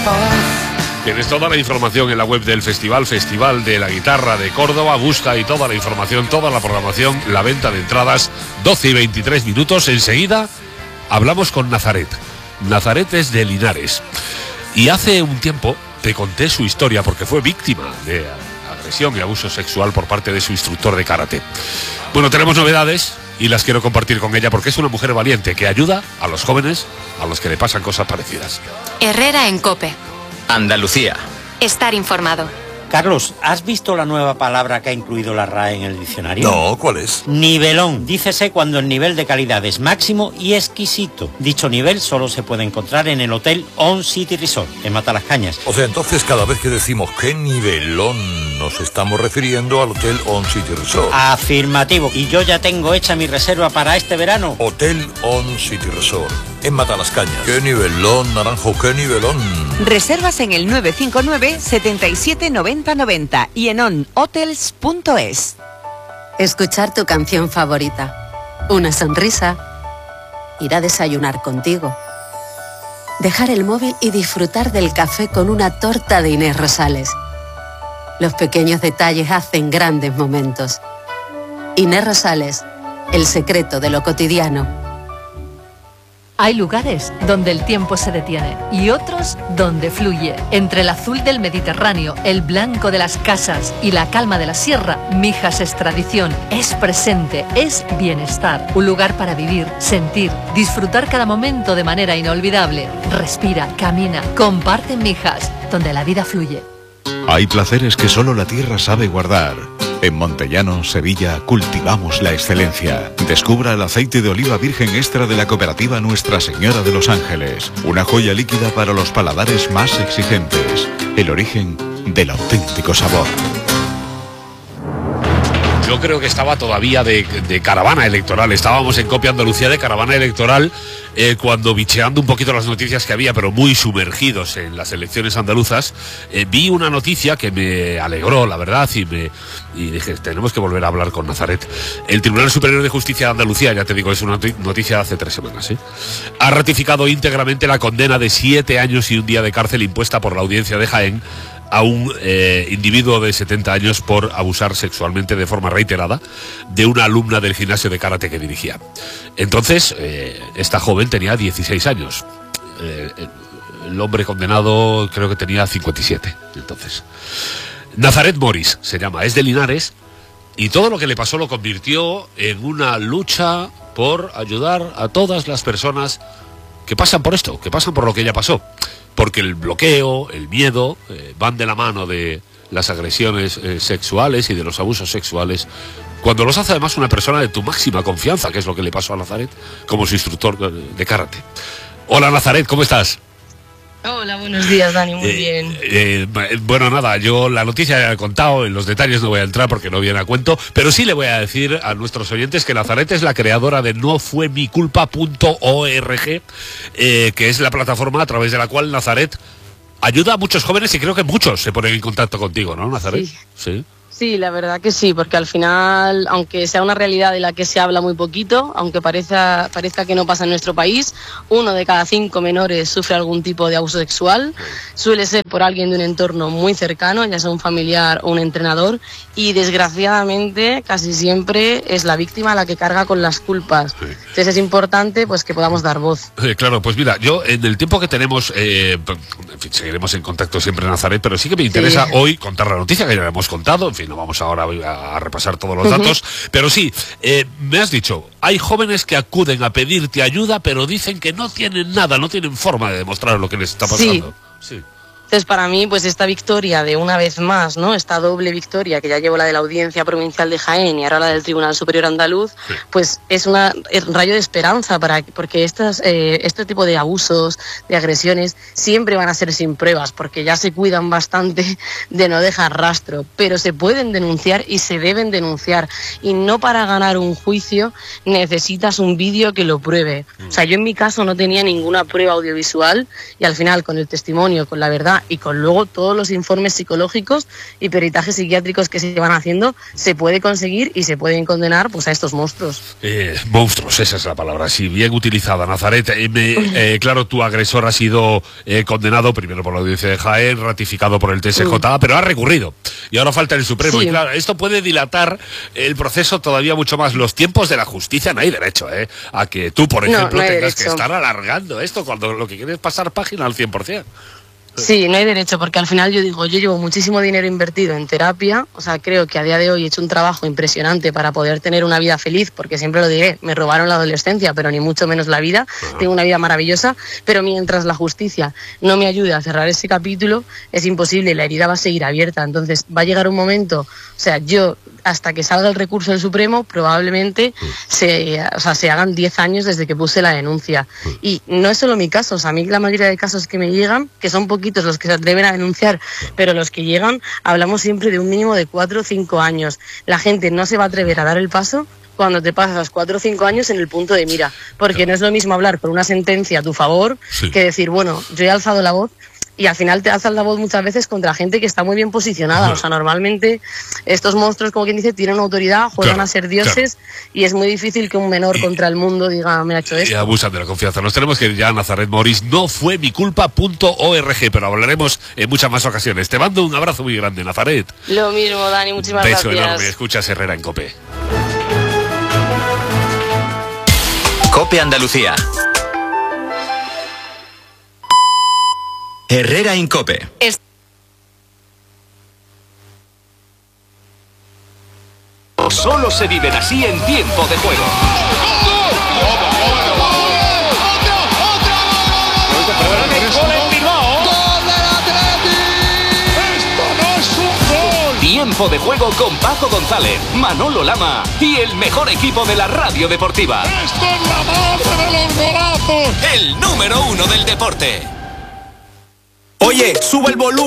Tienes toda la información en la web del Festival de la Guitarra de Córdoba. Busca ahí toda la información, toda la programación, la venta de entradas, 12 y 23 minutos. Enseguida hablamos con Nazaret. Nazaret es de Linares. Y hace un tiempo te conté su historia porque fue víctima de agresión y abuso sexual por parte de su instructor de karate. Bueno, tenemos novedades y las quiero compartir con ella porque es una mujer valiente que ayuda a los jóvenes a los que le pasan cosas parecidas. Herrera en COPE. Andalucía. Estar informado. Carlos, ¿has visto la nueva palabra que ha incluido la RAE en el diccionario? No, ¿cuál es? Nivelón. Dícese cuando el nivel de calidad es máximo y exquisito. Dicho nivel solo se puede encontrar en el Hotel On City Resort, en Matalascañas. O sea, entonces cada vez que decimos qué nivelón, nos estamos refiriendo al Hotel On City Resort. Afirmativo. Y yo ya tengo hecha mi reserva para este verano. Hotel On City Resort, en Matalascañas. ¡Qué nivelón, Naranjo, qué nivelón! Reservas en el 959 77 90 90 y en onhotels.es. Escuchar tu canción favorita, una sonrisa, ir a desayunar contigo, dejar el móvil y disfrutar del café con una torta de Inés Rosales. Los pequeños detalles hacen grandes momentos. Inés Rosales, el secreto de lo cotidiano. Hay lugares donde el tiempo se detiene y otros donde fluye. Entre el azul del Mediterráneo, el blanco de las casas y la calma de la sierra, Mijas es tradición, es presente, es bienestar. Un lugar para vivir, sentir, disfrutar cada momento de manera inolvidable. Respira, camina, comparte en Mijas, donde la vida fluye. Hay placeres que solo la tierra sabe guardar. En Montellano, Sevilla, cultivamos la excelencia. Descubra el aceite de oliva virgen extra de la cooperativa Nuestra Señora de los Ángeles. Una joya líquida para los paladares más exigentes. El origen del auténtico sabor. Yo creo que estaba todavía de caravana electoral. Estábamos en Copia Andalucía de caravana electoral cuando, bicheando un poquito las noticias que había, pero muy sumergidos en las elecciones andaluzas, vi una noticia que me alegró, la verdad, y dije, tenemos que volver a hablar con Nazaret. El Tribunal Superior de Justicia de Andalucía, ya te digo, es una noticia de hace 3 semanas, ha ratificado íntegramente la condena de 7 años y 1 día de cárcel impuesta por la Audiencia de Jaén a un individuo de 70 años por abusar sexualmente de forma reiterada de una alumna del gimnasio de karate que dirigía. Entonces, esta joven tenía 16 años. El hombre condenado creo que tenía 57. Entonces, Nazaret Moris se llama, es de Linares, y todo lo que le pasó lo convirtió en una lucha por ayudar a todas las personas que pasan por esto, que pasan por lo que ella pasó. Porque el bloqueo, el miedo, van de la mano de las agresiones sexuales y de los abusos sexuales, cuando los hace además una persona de tu máxima confianza, que es lo que le pasó a Nazaret como su instructor de karate. Hola Nazaret, ¿cómo estás? Hola, buenos días, Dani, muy bien. Bueno, nada, yo la noticia ya he contado, en los detalles no voy a entrar porque no viene a cuento, pero sí le voy a decir a nuestros oyentes que Nazaret es la creadora de nofuemiculpa.org, que es la plataforma a través de la cual Nazaret ayuda a muchos jóvenes y creo que muchos se ponen en contacto contigo, ¿no, Nazaret? Sí. Sí, la verdad que sí, porque al final, aunque sea una realidad de la que se habla muy poquito, aunque parezca que no pasa en nuestro país, 1 de cada 5 menores sufre algún tipo de abuso sexual, suele ser por alguien de un entorno muy cercano, ya sea un familiar o un entrenador, y desgraciadamente casi siempre es la víctima la que carga con las culpas. Entonces es importante pues que podamos dar voz. Claro, pues mira, yo en el tiempo que tenemos, en fin, seguiremos en contacto siempre, Nazaret, pero sí que me interesa hoy contar la noticia que ya la hemos contado, en fin, no vamos ahora a repasar todos los datos, pero sí, me has dicho, hay jóvenes que acuden a pedirte ayuda, pero dicen que no tienen nada, no tienen forma de demostrar lo que les está pasando. Sí. Entonces, para mí, pues esta victoria de una vez más, ¿no? Esta doble victoria, que ya llevo la de la Audiencia Provincial de Jaén y ahora la del Tribunal Superior Andaluz, pues es un rayo de esperanza porque este tipo de abusos, de agresiones, siempre van a ser sin pruebas, porque ya se cuidan bastante de no dejar rastro, pero se pueden denunciar y se deben denunciar. Y no para ganar un juicio necesitas un vídeo que lo pruebe. O sea, yo en mi caso no tenía ninguna prueba audiovisual y al final, con el testimonio, con la verdad verdad, y con luego todos los informes psicológicos y peritajes psiquiátricos que se van haciendo, se puede conseguir y se pueden condenar pues a estos monstruos. Monstruos, esa es la palabra, sí, bien utilizada, Nazaret. Claro, tu agresor ha sido condenado primero por la Audiencia de Jaén, ratificado por el TSJ, pero ha recurrido. Y ahora falta el Supremo. Sí. Y claro, esto puede dilatar el proceso todavía mucho más. Los tiempos de la justicia no hay derecho, a que tú, por ejemplo, tengas que estar alargando esto cuando lo que quieres es pasar página al 100%. Sí, no hay derecho, porque al final yo llevo muchísimo dinero invertido en terapia, o sea, creo que a día de hoy he hecho un trabajo impresionante para poder tener una vida feliz, porque siempre lo diré, me robaron la adolescencia, pero ni mucho menos la vida, tengo una vida maravillosa, pero mientras la justicia no me ayude a cerrar ese capítulo, es imposible, la herida va a seguir abierta, entonces va a llegar un momento, o sea, yo hasta que salga el recurso del Supremo, probablemente se hagan 10 años desde que puse la denuncia. Y no es solo mi caso, o sea, a mí la mayoría de casos que me llegan, que son poquitos los que se atreven a denunciar, pero los que llegan, hablamos siempre de un mínimo de 4 o 5 años. La gente no se va a atrever a dar el paso cuando te pasas 4 o 5 años en el punto de mira, porque no es lo mismo hablar por una sentencia a tu favor que decir, bueno, yo he alzado la voz, y al final te alzan la voz muchas veces contra gente que está muy bien posicionada. O sea, normalmente estos monstruos, como quien dice, tienen una autoridad, juegan a ser dioses, y es muy difícil que un menor contra el mundo diga, me ha hecho esto. Y abusan de la confianza. Nos tenemos que ir ya a Nazaret Morís. No fue mi culpa.org, pero hablaremos en muchas más ocasiones. Te mando un abrazo muy grande, Nazaret. Lo mismo, Dani, muchísimas gracias. Beso enorme. Escuchas Herrera en COPE. COPE Andalucía. Herrera en COPE. Solo se viven así en tiempo de juego. Tiempo de juego con Paco González, Manolo Lama y el mejor equipo de la radio deportiva. ¡Esto es la madre de los golazos! El número 1 del deporte. Oye, sube el volumen.